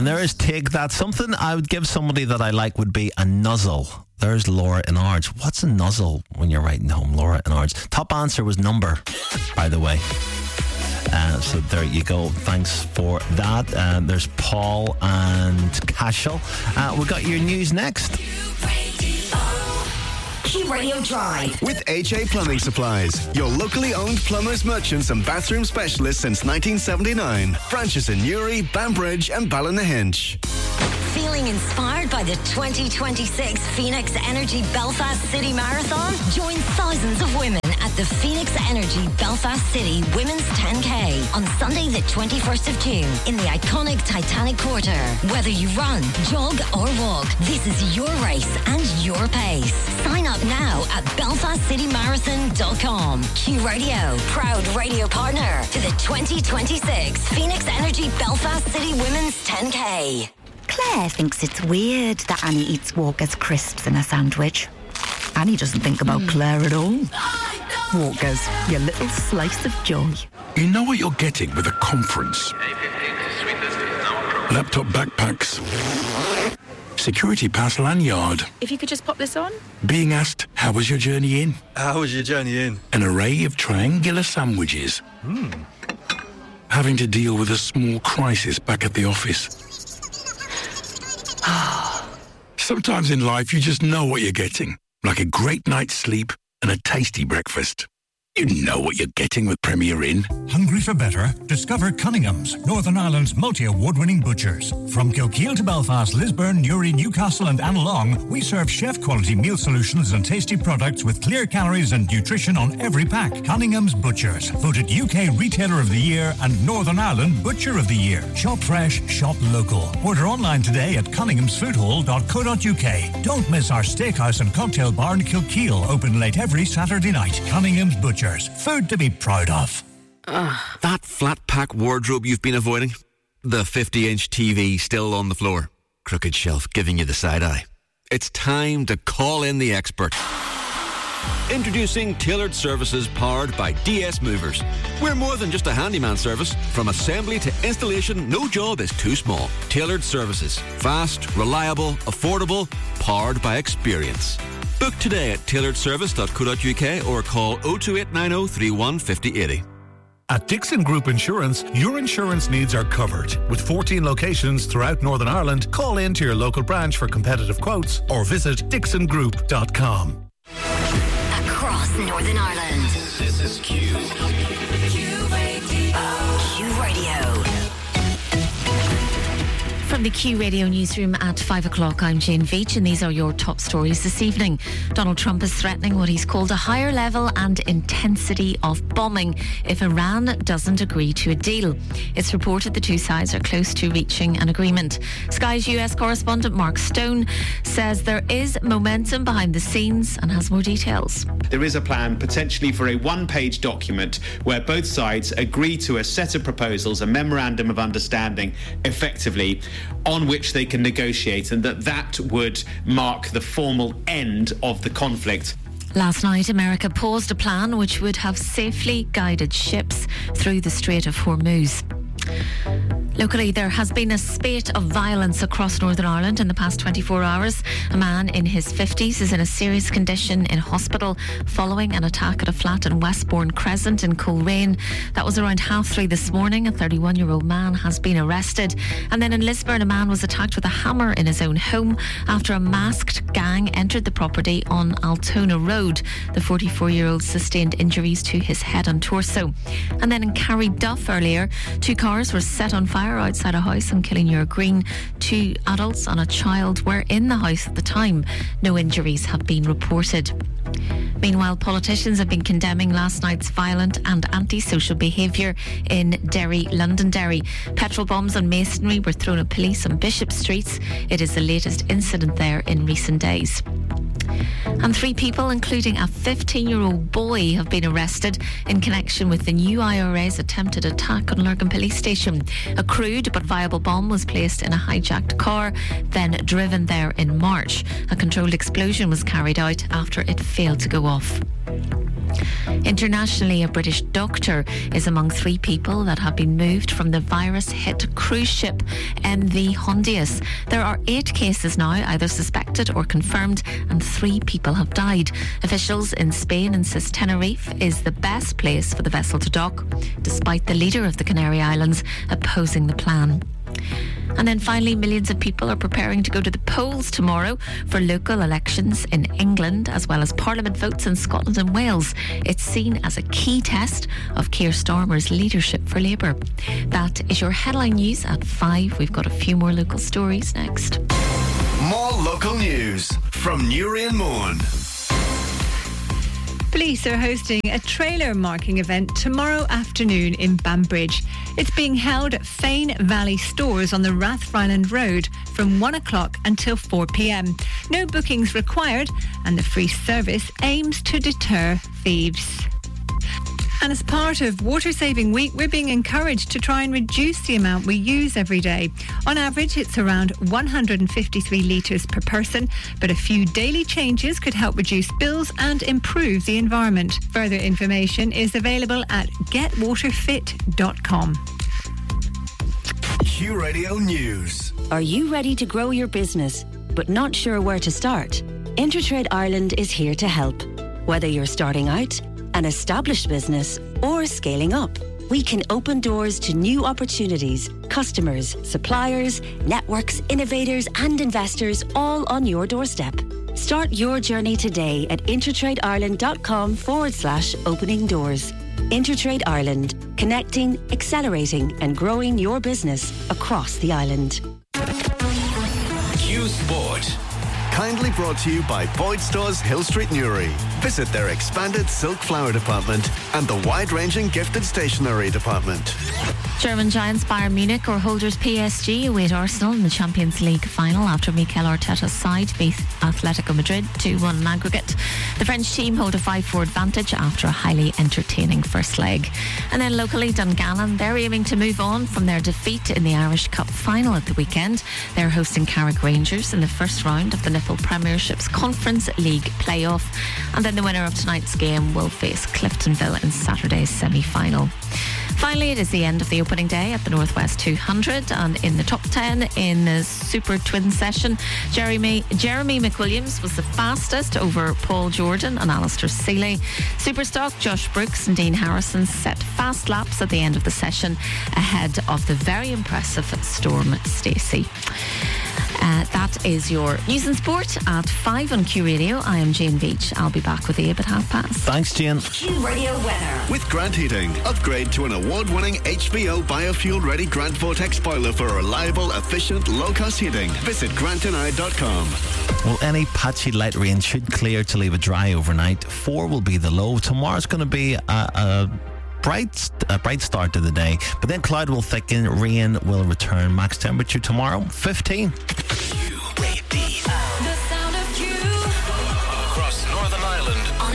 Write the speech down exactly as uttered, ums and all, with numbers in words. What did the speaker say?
And there is Take That. Something I would give somebody that I like would be a nuzzle. There's Laura in Ards. What's a nuzzle when you're writing home? Laura in Ards. Top answer was number, by the way. Uh, so there you go. Thanks for that. Uh, there's Paul and Cashel. Uh, we got your news next. Q Radio Drive. With H A Plumbing Supplies, your locally owned plumbers, merchants and bathroom specialists since nineteen seventy-nine. Branches in Newry, Banbridge and Ballynahinch. Feeling inspired by the twenty twenty-six Phoenix Energy Belfast City Marathon? Join thousands of women at the Phoenix Energy Belfast City Women's ten K on Sunday the twenty-first of June in the iconic Titanic Quarter. Whether you run, jog or walk, this is your race and your pace. Sign up now at belfast city marathon dot com. Q Radio, proud radio partner to the twenty twenty-six Phoenix Energy Belfast City Women's ten K. Claire thinks it's weird that Annie eats Walker's crisps in a sandwich. Annie doesn't think about mm. Claire at all. Walker's, your little slice of joy. You know what you're getting with a conference. Laptop backpacks. Security pass lanyard. If you could just pop this on. Being asked, how was your journey in? How was your journey in? An array of triangular sandwiches. Hmm. Having to deal with a small crisis back at the office. Sometimes in life you just know what you're getting. Like a great night's sleep and a tasty breakfast. You know what you're getting with Premier Inn. Hungry for better? Discover Cunningham's, Northern Ireland's multi-award-winning butchers. From Kilkeel to Belfast, Lisburn, Newry, Newcastle and Annalong, we serve chef-quality meal solutions and tasty products with clear calories and nutrition on every pack. Cunningham's Butchers, voted U K Retailer of the Year and Northern Ireland Butcher of the Year. Shop fresh, shop local. Order online today at cunninghams food hall dot co dot uk. Don't miss our steakhouse and cocktail bar in Kilkeel, open late every Saturday night. Cunningham's Butchers. Food to be proud of. Uh, that flat pack wardrobe you've been avoiding? The fifty inch T V still on the floor? Crooked shelf giving you the side eye? It's time to call in the expert. Introducing Tailored Services powered by D S Movers. We're more than just a handyman service. From assembly to installation, no job is too small. Tailored Services. Fast, reliable, affordable, powered by experience. Book today at tailored service dot co dot uk or call oh two eight nine oh three one five oh eight oh. At Dixon Group Insurance, your insurance needs are covered. With fourteen locations throughout Northern Ireland, call in to your local branch for competitive quotes or visit dixon group dot com. Across Northern Ireland. This is Q. Q Radio. Q Radio. From the Q Radio newsroom at five o'clock, I'm Jane Veitch and these are your top stories this evening. Donald Trump is threatening what he's called a higher level and intensity of bombing if Iran doesn't agree to a deal. It's reported the two sides are close to reaching an agreement. Sky's U S correspondent Mark Stone says there is momentum behind the scenes and has more details. There is a plan potentially for a one-page document where both sides agree to a set of proposals, a memorandum of understanding, effectively, on which they can negotiate, and that that would mark the formal end of the conflict. Last night, America paused a plan which would have safely guided ships through the Strait of Hormuz. Locally, there has been a spate of violence across Northern Ireland in the past twenty-four hours. A man in his fifties is in a serious condition in hospital following an attack at a flat in Westbourne Crescent in Coleraine. That was around half three this morning. A thirty-one-year-old man has been arrested. And then in Lisburn, a man was attacked with a hammer in his own home after a masked gang entered the property on Altona Road. The forty-four-year-old sustained injuries to his head and torso. And then in Carryduff earlier, two cars were set on fire outside a house on Killinure Green. Two adults and a child were in the house at the time. No injuries have been reported. Meanwhile, politicians have been condemning last night's violent and antisocial behaviour in Derry, Londonderry. Petrol bombs and masonry were thrown at police on Bishop Streets. It is the latest incident there in recent days. And three people, including a fifteen-year-old boy, have been arrested in connection with the new I R A's attempted attack on Lurgan Police Station. A crude but viable bomb was placed in a hijacked car, then driven there in March. A controlled explosion was carried out after it failed to go off. Internationally, a British doctor is among three people that have been moved from the virus-hit cruise ship M V Hondius. There are eight cases now, either suspected or confirmed, and three people have died. Officials in Spain insist Tenerife is the best place for the vessel to dock, despite the leader of the Canary Islands opposing the plan. And then finally, millions of people are preparing to go to the polls tomorrow for local elections in England, as well as Parliament votes in Scotland and Wales. It's seen as a key test of Keir Starmer's leadership for Labour. That is your headline news at five. We've got a few more local stories next. More local news from Newry and Mourne. Police are hosting a trailer marking event tomorrow afternoon in Banbridge. It's being held at Fane Valley Stores on the Rathfryland Road from one o'clock until four p.m. No bookings required, and the free service aims to deter thieves. And as part of Water Saving Week, we're being encouraged to try and reduce the amount we use every day. On average, it's around one hundred fifty-three litres per person, but a few daily changes could help reduce bills and improve the environment. Further information is available at get water fit dot com. Q Radio News. Are you ready to grow your business, but not sure where to start? Intertrade Ireland is here to help. Whether you're starting out, an established business, or scaling up, we can open doors to new opportunities, customers, suppliers, networks, innovators and investors all on your doorstep. Start your journey today at intertradeIreland.com forward slash opening doors. Intertrade Ireland, connecting, accelerating and growing your business across the island. Q Sport. Kindly brought to you by Boyd Stores Hill Street, Newry. Visit their expanded silk flower department and the wide-ranging gifted stationery department. German giants Bayern Munich or holders P S G await Arsenal in the Champions League final after Mikel Arteta's side beat Atletico Madrid two one in aggregate. The French team hold a five four advantage after a highly entertaining first leg. And then locally, Dungannon, they're aiming to move on from their defeat in the Irish Cup final at the weekend. They're hosting Carrick Rangers in the first round of the Nipple Premiership's Conference League playoff. And then the winner of tonight's game will face Cliftonville in Saturday's semi-final. Finally, it is the end of the opening day at the Northwest two hundred, and in the top ten in the Super Twin session, Jeremy Jeremy McWilliams was the fastest over Paul Jordan and Alistair Seeley. Superstock Josh Brooks and Dean Harrison set fast laps at the end of the session ahead of the very impressive Storm Stacey. Uh, that is your news and sport at five on Q Radio. I am Jane Beach. I'll be back with Abe at half past. Thanks, Jane. Q Radio weather. With Grant Heating, upgrade to an award-winning H V O biofuel-ready Grant Vortex boiler for reliable, efficient, low-cost heating. Visit grant and I dot com. Well, any patchy light rain should clear to leave it dry overnight. Four will be the low. Tomorrow's going to be a... a Bright, a bright start to the day, but then cloud will thicken, rain will return. Max temperature tomorrow, fifteen. U A D I